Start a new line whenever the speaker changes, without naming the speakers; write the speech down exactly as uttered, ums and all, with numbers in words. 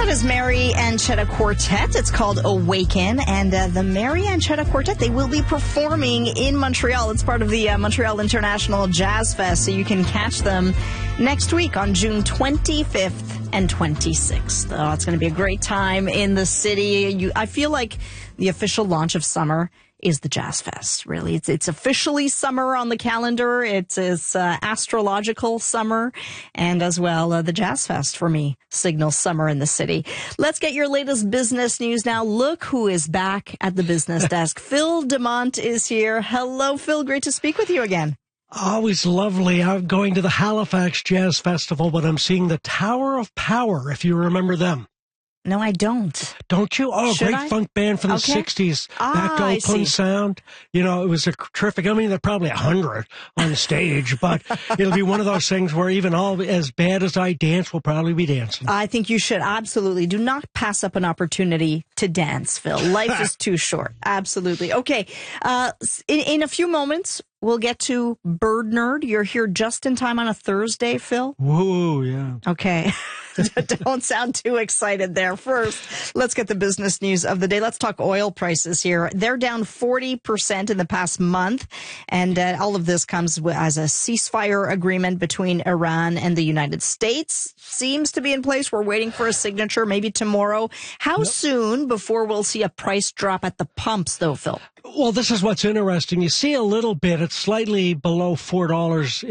That is Mary Anchetta Quartet. It's called Awaken. And uh, the Mary Anchetta Quartet, they will be performing in Montreal. It's part of the uh, Montreal International Jazz Fest. So you can catch them next week on June twenty-fifth and twenty-sixth. Oh, it's going to be a great time in the city. You, I feel like the official launch of summer is the Jazz Fest, really. It's it's officially summer on the calendar. It's, it's uh, astrological summer. And as well, uh, the Jazz Fest, for me, signals summer in the city. Let's get your latest business news now. Look who is back at the business desk. Phil DeMont is here. Hello, Phil. Great to speak with you again.
Always lovely. I'm going to the Halifax Jazz Festival, but I'm seeing the Tower of Power, if you remember them.
No, I don't.
Don't you? Oh,
Should
great
I?
funk band from the
Okay.
sixties.
Ah,
Back to
I
Old Pun
see.
Sound. You know, it was a terrific. I mean, there are probably a hundred on stage, but it'll be one of those things where even all as bad as I dance will probably be dancing.
I think you should absolutely do not pass up an opportunity to dance, Phil. Life is too short. Absolutely. Okay. Uh, in, in a few moments, we'll get to Bird Nerd. You're here just in time on a Thursday, Phil.
Whoa, yeah.
Okay. Don't sound too excited there. First, let's get the business news of the day. Let's talk oil prices here. They're down forty percent in the past month. And uh, all of this comes as a ceasefire agreement between Iran and the United States. Seems to be in place. We're waiting for a signature, maybe tomorrow. How yep. soon before we'll see a price drop at the pumps, though, Phil?
Well, this is what's interesting. You see a little bit. It's slightly below four dollars